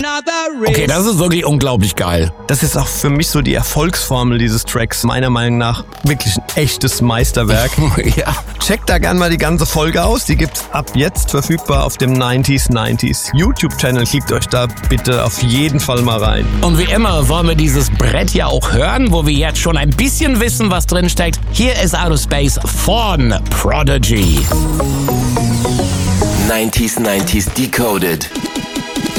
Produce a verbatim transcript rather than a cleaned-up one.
Okay, das ist wirklich unglaublich geil. Das ist auch für mich so die Erfolgsformel dieses Tracks. Meiner Meinung nach wirklich ein echtes Meisterwerk. Ja. Checkt da gerne mal die ganze Folge aus. Die gibt's ab jetzt verfügbar auf dem neunzig neunzig YouTube-Channel. Klickt euch da bitte auf jeden Fall mal rein. Und wie immer wollen wir dieses Brett ja auch hören, wo wir jetzt schon ein bisschen wissen, was drin steckt. Hier ist Outer Space von Prodigy. nineties nineties Decoded.